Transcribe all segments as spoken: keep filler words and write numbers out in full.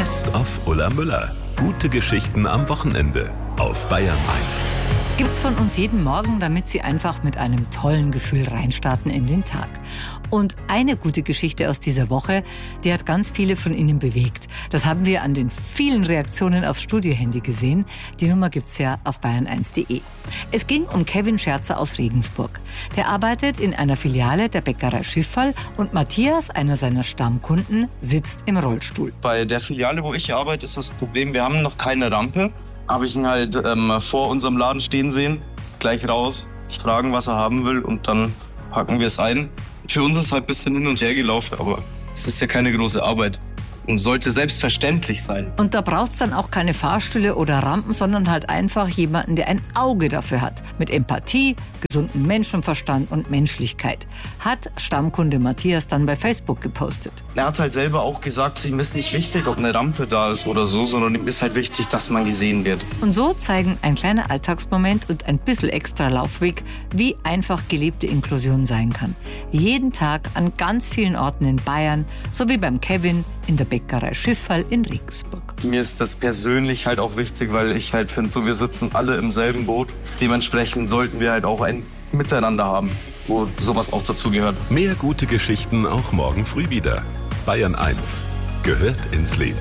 Best of Ulla Müller. Gute Geschichten am Wochenende auf Bayern eins. Gibt's von uns jeden Morgen, damit Sie einfach mit einem tollen Gefühl reinstarten in den Tag. Und eine gute Geschichte aus dieser Woche, die hat ganz viele von Ihnen bewegt. Das haben wir an den vielen Reaktionen aufs Studiohandy gesehen. Die Nummer gibt's ja auf bayern eins punkt de. Es ging um Kevin Scherzer aus Regensburg. Der arbeitet in einer Filiale der Bäckerei Schifferl und Matthias, einer seiner Stammkunden, sitzt im Rollstuhl. Bei der Filiale, wo ich arbeite, ist das Problem, wir haben noch keine Rampe. Habe ich ihn halt ähm, vor unserem Laden stehen sehen, gleich raus, fragen, was er haben will und dann packen wir es ein. Für uns ist es halt ein bisschen hin und her gelaufen, aber es ist ja keine große Arbeit und sollte selbstverständlich sein. Und da braucht es dann auch keine Fahrstühle oder Rampen, sondern halt einfach jemanden, der ein Auge dafür hat. Mit Empathie, gesundem Menschenverstand und Menschlichkeit. Hat Stammkunde Matthias dann bei Facebook gepostet. Er hat halt selber auch gesagt, ihm ist nicht wichtig, ob eine Rampe da ist oder so, sondern ihm ist halt wichtig, dass man gesehen wird. Und so zeigen ein kleiner Alltagsmoment und ein bisschen extra Laufweg, wie einfach gelebte Inklusion sein kann. Jeden Tag an ganz vielen Orten in Bayern, so wie beim Kevin in der Bäckerei Schifferl in Regensburg. Mir ist das persönlich halt auch wichtig, weil ich halt finde, so wir sitzen alle im selben Boot. Dementsprechend sollten wir halt auch ein Miteinander haben, wo sowas auch dazu gehört. Mehr gute Geschichten auch morgen früh wieder. Bayern eins gehört ins Leben.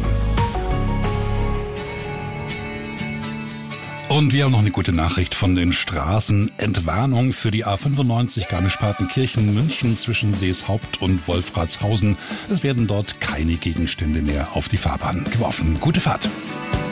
Und wir haben noch eine gute Nachricht von den Straßen. Entwarnung für die A fünfundneunzig Garmisch-Partenkirchen-München zwischen Seeshaupt und Wolfratshausen. Es werden dort keine Gegenstände mehr auf die Fahrbahn geworfen. Gute Fahrt.